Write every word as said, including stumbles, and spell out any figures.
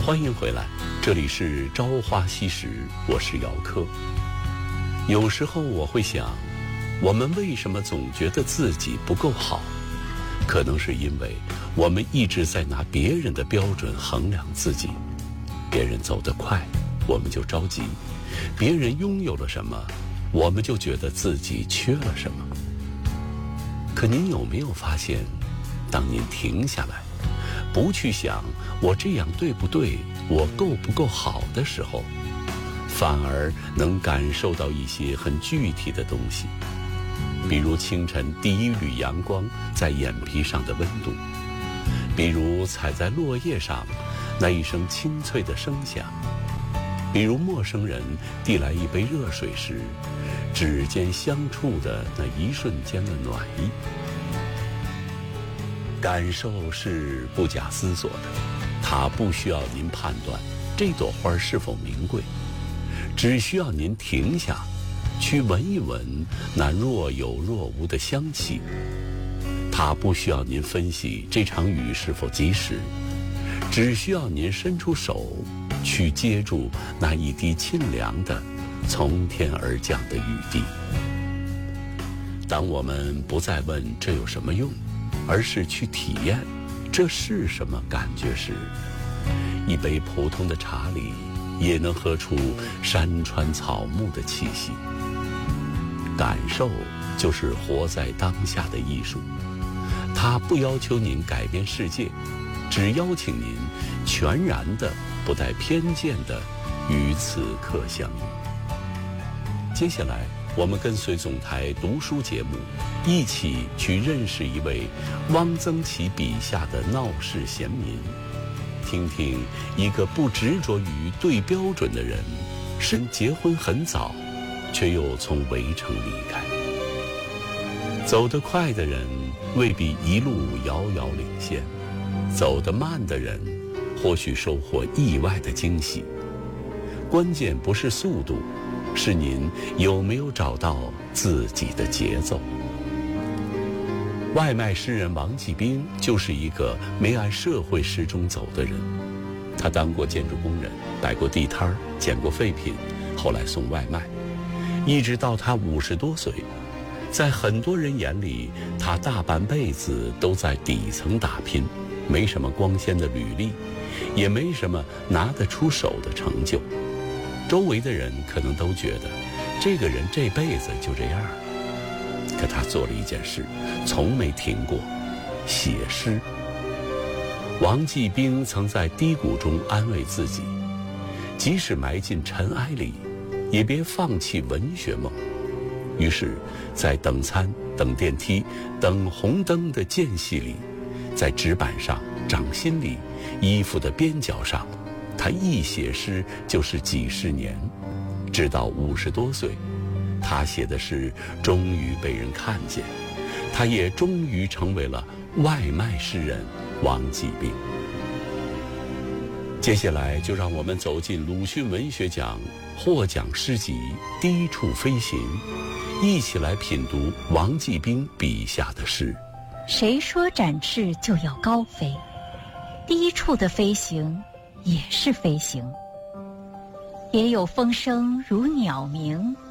欢迎回来，这里是朝花夕拾，我是姚科。有时候我会想，我们为什么总觉得自己不够好？可能是因为我们一直在拿别人的标准衡量自己。别人走得快，我们就着急；别人拥有了什么，我们就觉得自己缺了什么。可您有没有发现，当您停下来，不去想我这样对不对，我够不够好的时候，反而能感受到一些很具体的东西，比如清晨第一缕阳光在眼皮上的温度，比如踩在落叶上那一声清脆的声响，比如陌生人递来一杯热水时指尖相触的那一瞬间的暖意。感受是不假思索的，它不需要您判断这朵花是否名贵，只需要您停下去闻一闻那若有若无的香气。它不需要您分析这场雨是否及时，只需要您伸出手去接住那一滴沁凉的从天而降的雨滴。当我们不再问这有什么用，而是去体验这是什么感觉时，一杯普通的茶里也能喝出山川草木的气息。感受就是活在当下的艺术，它不要求您改变世界，只邀请您全然的、不带偏见的与此刻相遇。接下来我们跟随总台读书节目，一起去认识一位汪曾祺笔下的闹市贤民，听听一个不执着于对标准的人，是结婚很早，却又从围城离开。走得快的人未必一路遥遥领先，走得慢的人或许收获意外的惊喜。关键不是速度，是您有没有找到自己的节奏。外卖诗人王继兵就是一个没按社会时钟走的人。他当过建筑工人，摆过地摊，捡过废品，后来送外卖，一直到他五十多岁。在很多人眼里，他大半辈子都在底层打拼，没什么光鲜的履历，也没什么拿得出手的成就。周围的人可能都觉得这个人这辈子就这样，可他做了一件事，从没停过，写诗。王继兵曾在低谷中安慰自己，即使埋进尘埃里，也别放弃文学梦。于是在等餐、等电梯、等红灯的间隙里，在纸板上、掌心里、衣服的边角上，他一写诗就是几十年，直到五十多岁，他写的诗终于被人看见，他也终于成为了外卖诗人王继兵。接下来就让我们走进鲁迅文学奖获奖诗集《低处飞行》，一起来品读王继兵笔下的诗。 谁说展翅就要高飞？低处的飞行也是飞行。也有风声如鸟鸣，